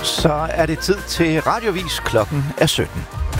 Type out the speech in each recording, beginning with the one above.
Så er det tid til Radioavis. Klokken er 17.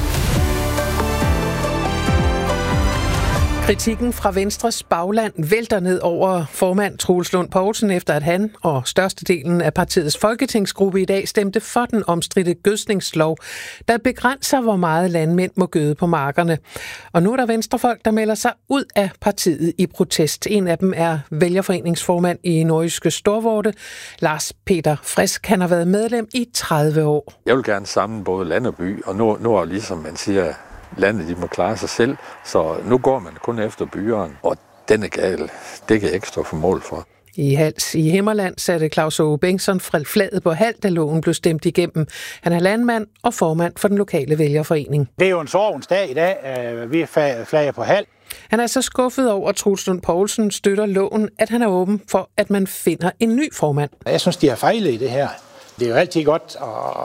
Kritikken fra Venstres bagland vælter ned over formand Troels Lund Poulsen, efter at han og størstedelen af partiets folketingsgruppe i dag stemte for den omstridte gødskningslov, der begrænser, hvor meget landmænd må gøde på markerne. Og nu er der venstrefolk, der melder sig ud af partiet i protest. En af dem er vælgerforeningsformand i Nordjyske Storvorte, Lars Peter Frisk. Han har været medlem i 30 år. Jeg vil gerne samle både land og by, og nu er ligesom man siger, landet de må klare sig selv, så nu går man kun efter byeren, og den er gal. Det kan jeg ikke stå for mål for. I Hals i Himmerland satte Claus Aage Bengtsson flaget på halv, da loven blev stemt igennem. Han er landmand og formand for den lokale vælgerforening. Det er jo en sorgens dag i dag. Vi flager på halv. Han er så skuffet over, at Troels Lund Poulsen støtter loven, at han er åben for, at man finder en ny formand. Jeg synes, de har fejlet i det her. Det er jo altid godt,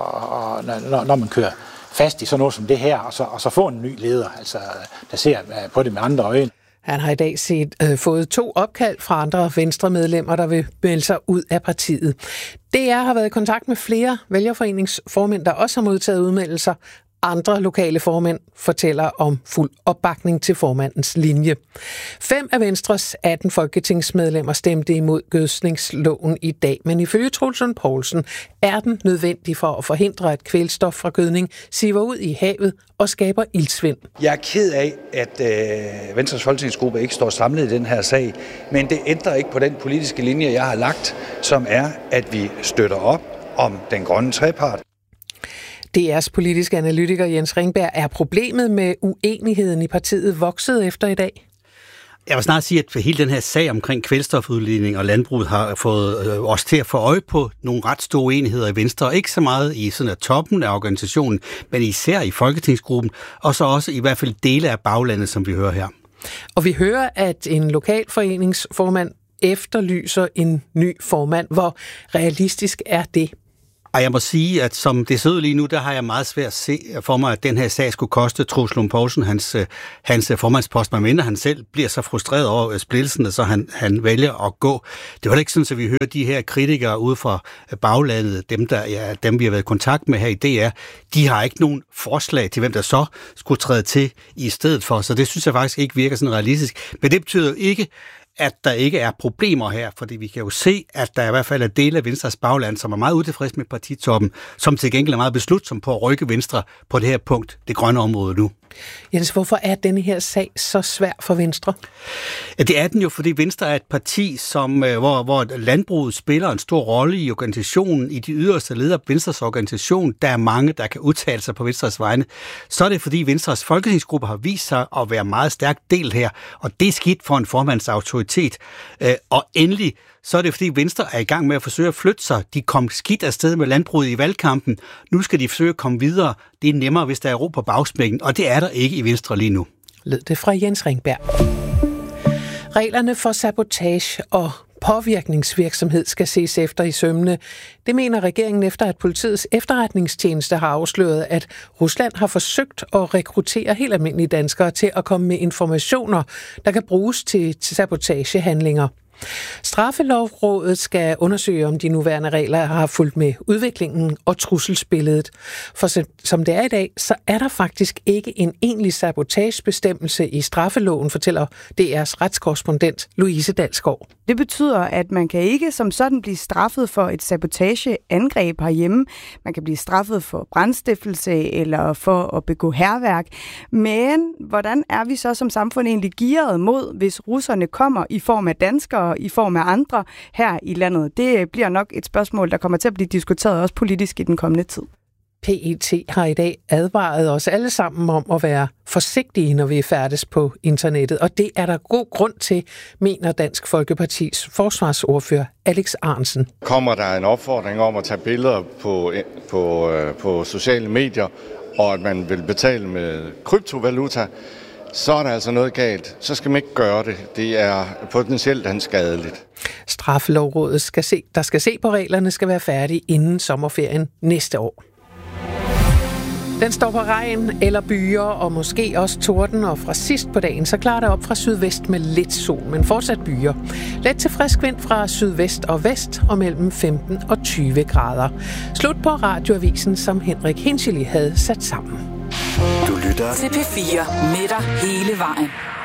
når man kører fast i sådan noget som det her, og så få en ny leder, altså, der ser på det med andre øjne. Han har i dag fået 2 opkald fra andre venstremedlemmer, der vil melde sig ud af partiet. DR har været i kontakt med flere vælgerforeningsformænd, der også har modtaget udmeldelser. Andre lokale formænd fortæller om fuld opbakning til formandens linje. 5 af Venstres 18 folketingsmedlemmer stemte imod gødskningsloven i dag, men ifølge Troels Lund Poulsen er den nødvendig for at forhindre, at kvælstof fra gødning siver ud i havet og skaber iltsvind. Jeg er ked af, at Venstres folketingsgruppe ikke står samlet i den her sag, men det ændrer ikke på den politiske linje, jeg har lagt, som er, at vi støtter op om den grønne trepart. DR's politiske analytiker Jens Ringberg, er problemet med uenigheden i partiet vokset efter i dag? Jeg vil snart sige, at hele den her sag omkring kvælstofudledning og landbruget har fået os til at få øje på nogle ret store uenigheder i Venstre, og ikke så meget i sådan at toppen af organisationen, men især i folketingsgruppen, og så også i hvert fald dele af baglandet, som vi hører her. Og vi hører, at en lokalforeningsformand efterlyser en ny formand. Hvor realistisk er det? Og jeg må sige, at som det ser ud lige nu, der har jeg meget svært at se for mig, at den her sag skulle koste Troels Lund Poulsen hans formandspost, medmindre han selv bliver så frustreret over splittelsen, så han vælger at gå. Det var ikke sådan, at vi hører de her kritikere ude fra baglandet, dem vi har været i kontakt med her i DR, de har ikke nogen forslag til, hvem der så skulle træde til i stedet for, så det synes jeg faktisk ikke virker sådan realistisk. Men det betyder jo ikke, at der ikke er problemer her, fordi vi kan jo se, at der i hvert fald er dele af Venstres bagland, som er meget utilfreds med partitoppen, som til gengæld er meget beslutsom på at rykke Venstre på det her punkt, det grønne område nu. Jens, hvorfor er denne her sag så svær for Venstre? Ja, det er den jo, fordi Venstre er et parti, hvor landbruget spiller en stor rolle i organisationen, i de yderste ledere af Venstres organisation. Der er mange, der kan udtale sig på Venstres vegne. Så er det, fordi Venstres folketingsgruppe har vist sig at være meget stærkt delt her, og det er skidt for en formands autoritet. Og endelig, så er det, fordi Venstre er i gang med at forsøge at flytte sig. De kom skidt afsted med landbruget i valgkampen. Nu skal de forsøge at komme videre. Det er nemmere, hvis der er ro på bagsmækken, og det er der ikke i Venstre lige nu. Lød det fra Jens Ringberg. Reglerne for sabotage og påvirkningsvirksomhed skal ses efter i sømmene. Det mener regeringen efter, at politiets efterretningstjeneste har afsløret, at Rusland har forsøgt at rekruttere helt almindelige danskere til at komme med informationer, der kan bruges til sabotagehandlinger. Straffelovrådet skal undersøge, om de nuværende regler har fulgt med udviklingen og trusselsbilledet. For som det er i dag, så er der faktisk ikke en egentlig sabotagebestemmelse i straffeloven, fortæller DR's retskorrespondent Louise Dalsgaard. Det betyder, at man kan ikke som sådan blive straffet for et sabotageangreb herhjemme. Man kan blive straffet for brandstiftelse eller for at begå hærværk. Men hvordan er vi så som samfund egentlig gearet mod, hvis russerne kommer i form af danskere, i form af andre her i landet? Det bliver nok et spørgsmål, der kommer til at blive diskuteret også politisk i den kommende tid. PET har i dag advaret os alle sammen om at være forsigtige, når vi færdes på internettet, og det er der god grund til, mener Dansk Folkepartis forsvarsordfører Alex Ahrendtsen. Kommer der en opfordring om at tage billeder på sociale medier, og at man vil betale med kryptovaluta, så er der altså noget galt. Så skal man ikke gøre det. Det er potentielt skadeligt. Straffelovrådet der skal se på reglerne, skal være færdige inden sommerferien næste år. Den står på regn eller byer, og måske også torden, og fra sidst på dagen, så klarer det op fra sydvest med lidt sol, men fortsat byer. Let til frisk vind fra sydvest og vest, og mellem 15 og 20 grader. Slut på radioavisen, som Henrik Hinchely havde sat sammen. Du lytter til P4 med dig hele vejen.